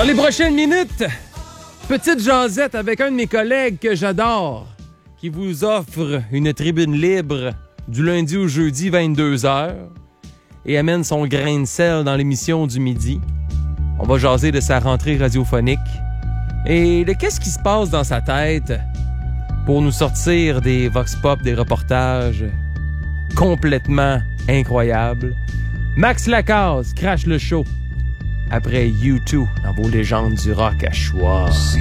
Dans les prochaines minutes, petite jasette avec un de mes collègues que j'adore, qui vous offre une tribune libre du lundi au jeudi 22h et amène son grain de sel dans l'émission du midi. On va jaser de sa rentrée radiophonique et de qu'est-ce qui se passe dans sa tête pour nous sortir des vox pop, des reportages complètement incroyables. Max Lacaze crache le show après U2 dans vos légendes du rock à choix.